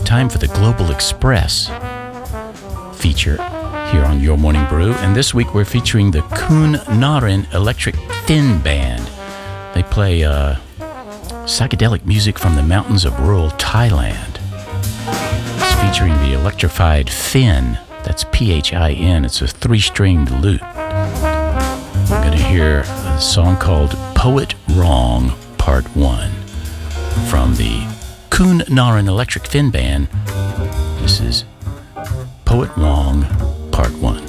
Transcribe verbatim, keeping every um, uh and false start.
time for the Global Express feature here on Your Morning Brew. And this week we're featuring the Koon Narin Electric Fin Band. They play uh, psychedelic music from the mountains of rural Thailand. It's featuring the electrified Fin. That's P H I N. It's a three-stringed lute. We're going to hear a song called Poet Wrong, Part one. From the Koon Narin Electric Fin Band, this is Poet Wrong, Part one.